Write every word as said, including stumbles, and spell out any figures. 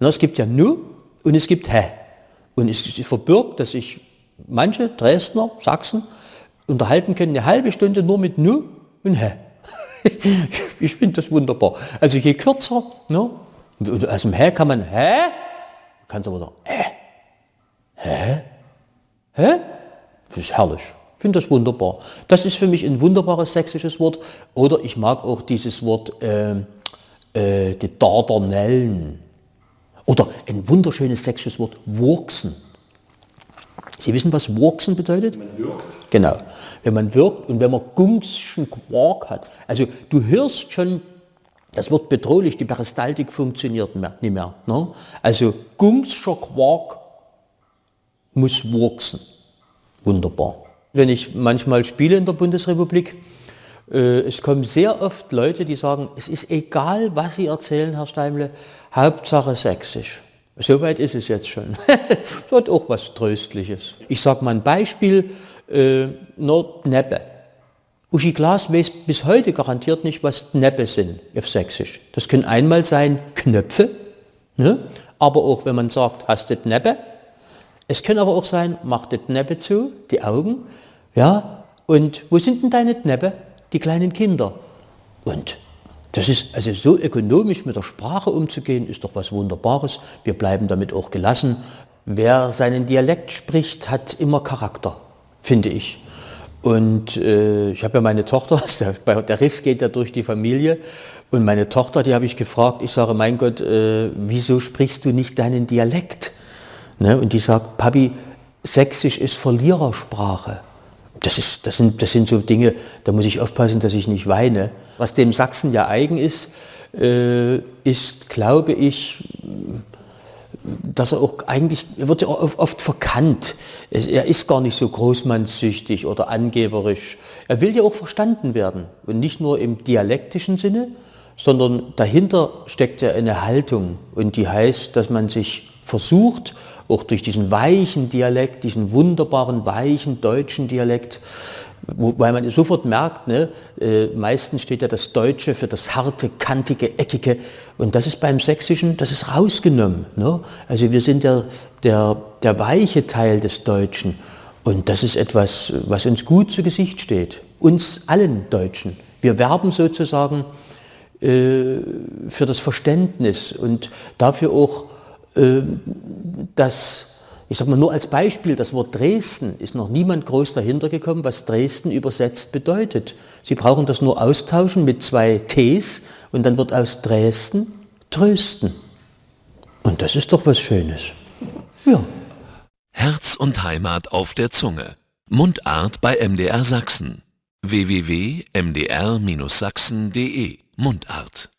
Na, es gibt ja nu und es gibt hä. Und es ist verbirgt, dass sich manche Dresdner, Sachsen unterhalten können, eine halbe Stunde nur mit nu und hä. Ich finde das wunderbar. Also je kürzer, ne? Aus dem hä kann man hä, kannst aber sagen hä, hä, hä, das ist herrlich. Ich finde das wunderbar. Das ist für mich ein wunderbares sächsisches Wort. Oder ich mag auch dieses Wort äh, äh, die Dardanellen. Oder ein wunderschönes sächsisches Wort Wurksen. Sie wissen, was Wurksen bedeutet? Wenn man wirkt. Genau. Wenn man wirkt und wenn man gungschen Quark hat. Also du hörst schon, das wird bedrohlich, die Peristaltik funktioniert nicht mehr. Ne? Also gungscher Quark muss wurksen. Wunderbar. Wenn ich manchmal spiele in der Bundesrepublik, äh, es kommen sehr oft Leute, die sagen, es ist egal, was Sie erzählen, Herr Steimle, Hauptsache sächsisch. Soweit ist es jetzt schon. Das hat auch was Tröstliches. Ich sage mal ein Beispiel, äh, Nordneppe. Uschi Glas weiß bis heute garantiert nicht, was Neppe sind auf Sächsisch. Das können einmal sein Knöpfe, ne? Aber auch wenn man sagt, hast du Neppe? Es können aber auch sein, mach das Neppe zu, die Augen, ja, und wo sind denn deine Neppe? Die kleinen Kinder. Und das ist also so ökonomisch mit der Sprache umzugehen, ist doch was Wunderbares. Wir bleiben damit auch gelassen. Wer seinen Dialekt spricht, hat immer Charakter, finde ich. Und äh, ich habe ja meine Tochter, der, der Riss geht ja durch die Familie, und meine Tochter, die habe ich gefragt, ich sage, mein Gott, äh, wieso sprichst du nicht deinen Dialekt? Ne? Und die sagt, Papi, Sächsisch ist Verlierersprache. Das, ist, das, sind, das sind so Dinge, da muss ich aufpassen, dass ich nicht weine. Was dem Sachsen ja eigen ist, äh, ist, glaube ich, dass er auch eigentlich, er wird ja oft verkannt. Er ist gar nicht so großmannssüchtig oder angeberisch. Er will ja auch verstanden werden. Und nicht nur im dialektischen Sinne, sondern dahinter steckt ja eine Haltung. Und die heißt, dass man sich versucht, auch durch diesen weichen Dialekt, diesen wunderbaren, weichen deutschen Dialekt, wo, weil man sofort merkt, ne, äh, meistens steht ja das Deutsche für das harte, kantige, eckige, und das ist beim Sächsischen, das ist rausgenommen. Ne? Also wir sind der, der, der weiche Teil des Deutschen, und das ist etwas, was uns gut zu Gesicht steht, uns allen Deutschen. Wir werben sozusagen äh, für das Verständnis und dafür auch, äh, dass, ich sage mal nur als Beispiel, das Wort Dresden ist noch niemand groß dahinter gekommen, was Dresden übersetzt bedeutet. Sie brauchen das nur austauschen mit zwei Ts und dann wird aus Dresden Trösten. Und das ist doch was Schönes. Ja. Herz und Heimat auf der Zunge. Mundart bei M D R Sachsen. w w w punkt m d r Bindestrich sachsen punkt d e Mundart